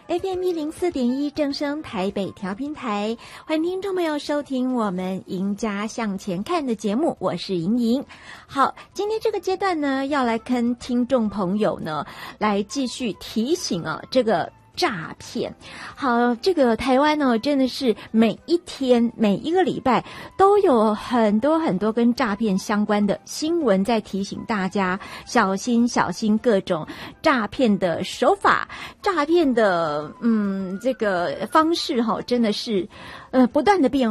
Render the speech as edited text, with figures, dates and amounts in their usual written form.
FM 104.1正声台北调频台，欢迎听众朋友收听我们赢家向前看的节目，我是莹莹。好，今天这个阶段呢，要来跟听众朋友呢来继续提醒啊，这个诈骗。好，这个台湾呢，真的是每一天每一个礼拜都有很多很多跟诈骗相关的新闻在提醒大家小心小心各种诈骗的手法，诈骗的这个方式真的是不断的变化。